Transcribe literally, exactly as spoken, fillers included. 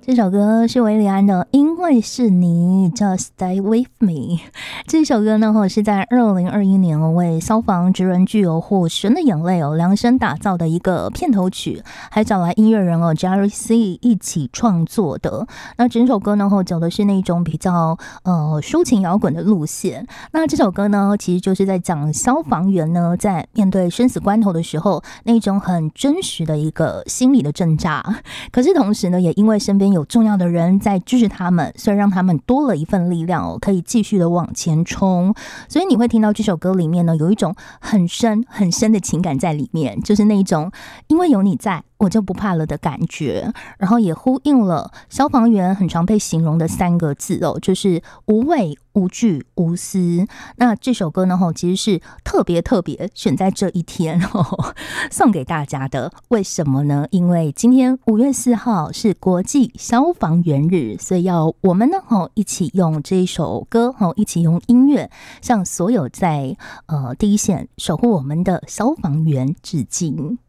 这首歌是维里安的《因为是你 Just Stay With Me》。这首歌呢是在二零二一年为消防职人剧哦获神的眼泪哦量身打造的一个片头曲，还找来音乐人哦 Jerry C 一起创作的。那整首歌呢走的是那种比较呃抒情摇滚的路线。那这首歌呢其实就是在讲消防员呢在面对生死关头的时候那种很真实的一个心理的挣扎，可是同时呢也因为身边有重要的人在支持他们，所以让他们多了一份力量哦，可以继续的往前冲。所以你会听到这首歌里面呢有一种很深很深的情感在里面，就是那种因为有你在我就不怕了的感觉，然后也呼应了消防员很常被形容的三个字哦，就是无畏无惧无私。那这首歌呢其实是特别特别选在这一天哦送给大家的。为什么呢？因为今天五月四号是国际消防员日，所以要我们呢一起用这一首歌，一起用音乐向所有在呃第一线守护我们的消防员致敬。